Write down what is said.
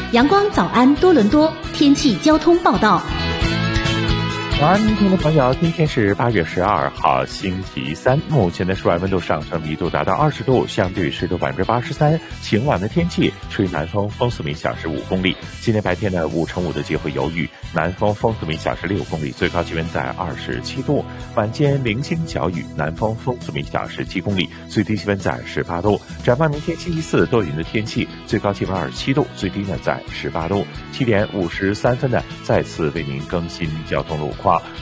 阳光早安多伦多天气交通报道。 早安，听众朋友，今天是8月12号，星期三。目前的室外温度上升，密度达到20度，相对湿度83%，晴朗的天气，吹南风，风速每小时5公里。今天白天呢，5成5的机会有雨，南风，风速每小时6公里，最高气温在27度。晚间零星小雨，南风，风速每小时7公里，最低气温在18度。展望明天星期四，多云的天气，最高气温27度，最低呢在18度。7点53分呢，再次为您更新交通路况。